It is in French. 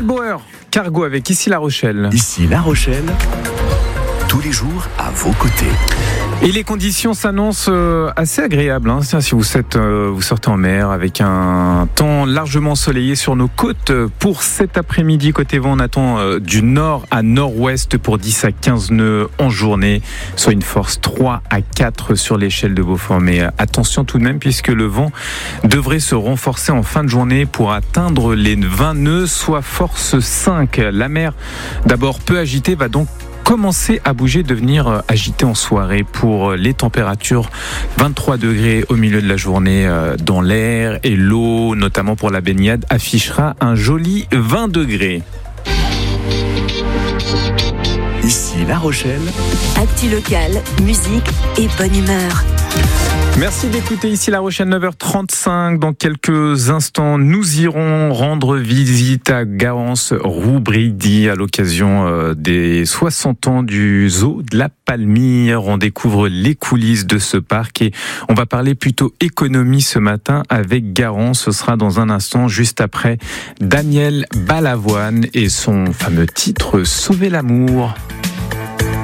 Bauer, Cargo avec Ici La Rochelle. Ici La Rochelle, tous les jours à vos côtés. Et les conditions s'annoncent assez agréables. Si vous sortez en mer avec un temps largement ensoleillé sur nos côtes. Pour cet après-midi, côté vent, on attend du nord à nord-ouest pour 10 à 15 nœuds en journée, soit une force 3 à 4 sur l'échelle de Beaufort. Mais attention tout de même, puisque le vent devrait se renforcer en fin de journée pour atteindre les 20 nœuds, soit force 5. La mer, d'abord peu agitée, va donc commencer à bouger, devenir agité en soirée. Pour les températures, 23 degrés au milieu de la journée dans l'air, et l'eau, notamment pour la baignade, affichera un joli 20 degrés. Ici La Rochelle. Actu locale, musique et bonne humeur. Merci d'écouter Ici La Rochelle, 9h35. Dans quelques instants, nous irons rendre visite à Garance Roubridi à l'occasion des 60 ans du zoo de la Palmyre. On découvre les coulisses de ce parc et on va parler plutôt économie ce matin avec Garance. Ce sera dans un instant, juste après Daniel Balavoine et son fameux titre Sauver l'amour.